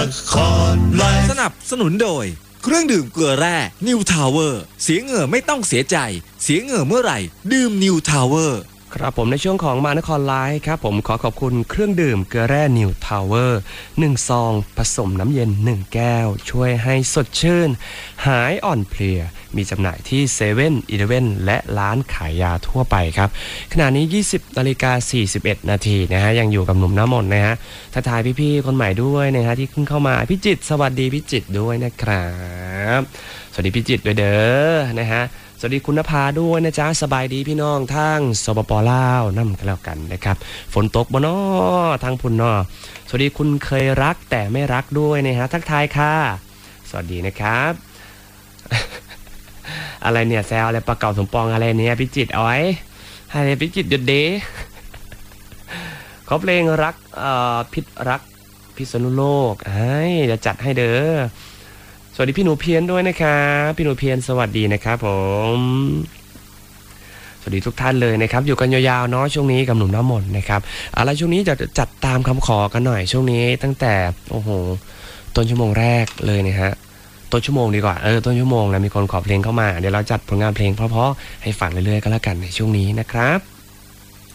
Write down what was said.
สนับสนุนโดยเครื่องดื่มเกลือแร่ New Tower เสียเหงื่อไม่ต้องเสียใจเสียเหงื่อเมื่อไหร่ดื่ม New Tower ครับผมในช่วงของมานครไลฟ์ครับผมขอขอบคุณเครื่องดื่มเกลือแร่ New Tower 1 ซองผสมน้ำเย็น 1 แก้วช่วยให้สดชื่นหายอ่อนเพลียมีจำหน่ายที่เซเว่นอีเลฟเว่นและร้านขายยาทั่วไปครับขณะนี้ 20:41 นาทีนะฮะยังอยู่กับหนุ่มน้ำมนต์นะฮะทักทายพี่ๆคนใหม่ด้วยนะฮะที่ขึ้นเข้ามาพี่จิตสวัสดีพี่จิตด้วยนะครับสวัสดีพี่จิตด้วยเด้อนะฮะสวัสดีคุณนภาด้วยนะจ๊ะสบายดีพี่น้องทางสปป.ลาวนั่นกันแล้วกันนะครับฝนตกบ่น้อทางพุ่นน้อสวัสดีคุณเคยรักแต่ไม่รักด้วยนะฮะทักทายค่ะสวัสดีนะครับ อะไรเนี่ยแซวอะไรปลาเก่าสมปองอะไรเนี่ยพี่จิตเอาไว้ให้พี่จิตหยุดเดขอเพลงรักพิษรักพิษณุโลกจะจัดให้เด้อสวัสดีพี่หนูเพียรด้วยนะครับพี่หนูเพียรสวัสดีนะครับผมสวัสดีทุกท่านเลยนะครับอยู่กันยาวๆเนาะช่วงนี้กับหนุ่มน้ำมนต์นะครับอะไรช่วงนี้จะจัดตามคำขอกันหน่อยช่วงนี้ตั้งแต่โอ้โหต้นชั่วโมงแรกเลยนะฮะต้นชั่วโมงดีกว่าต้นชั่วโมงนะมีคนขอเพลงเข้ามาเดี๋ยวเราจัดผลงานเพลงเพราะๆให้ฟังเรื่อยๆก็แล้วกันในช่วงนี้นะครับ